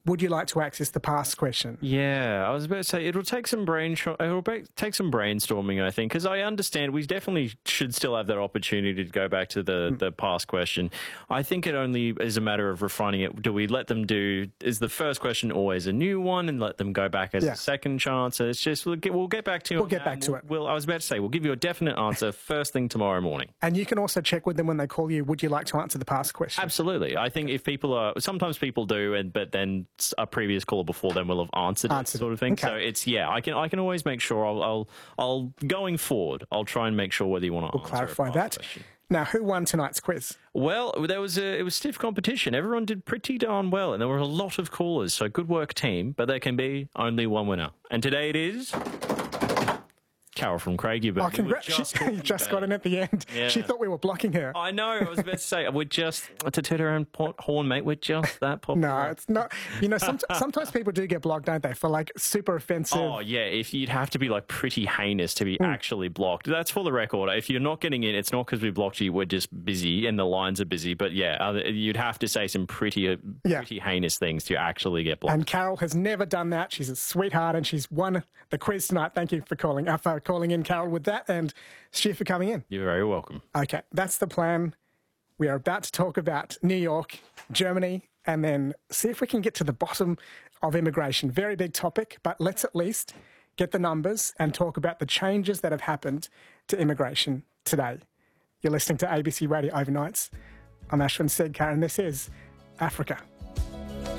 would you like to access the past question? Yeah, I was about to say it'll take some brainstorming, I think, because I understand we definitely should still have that opportunity to go back to the past question. I think it only is a matter of refining it. Do we let them is the first question always a new one and let them go back as a second chance? It's just we'll get back to it. We'll get back to it. I was about to say we'll give you a definite answer first thing tomorrow morning. And you can also check with them when they call you. Would you like to answer the past question? Absolutely. I think if people sometimes people do, but then a previous caller before them will have answered it, sort of thing. Okay. So it's I can always make sure I'll going forward I'll try and make sure whether you want to clarify that. Question. Now, who won tonight's quiz? Well, it was stiff competition. Everyone did pretty darn well, and there were a lot of callers. So good work, team. But there can be only one winner, and today it is Carol from Craigieburn. Oh, congrats. She just got in at the end. Yeah. She thought we were blocking her. I know. I was about to say, we're just, to toot our own horn, mate, we're just that popular. No, it's not. You know, sometimes people do get blocked, don't they, for like super offensive. Oh, yeah. If you'd have to be like pretty heinous to be actually blocked. That's for the record. If you're not getting in, it's not because we blocked you. We're just busy and the lines are busy. But yeah, you'd have to say some pretty heinous things to actually get blocked. And Carol has never done that. She's a sweetheart and she's won the quiz tonight. Thank you for calling in, Carol, with that, and Stu for coming in. You're very welcome. Okay, that's the plan. We are about to talk about New York, Germany, and then see if we can get to the bottom of immigration. Very big topic, but let's at least get the numbers and talk about the changes that have happened to immigration today. You're listening to ABC Radio Overnights. I'm Ashwin Sedkar, and this is Africa.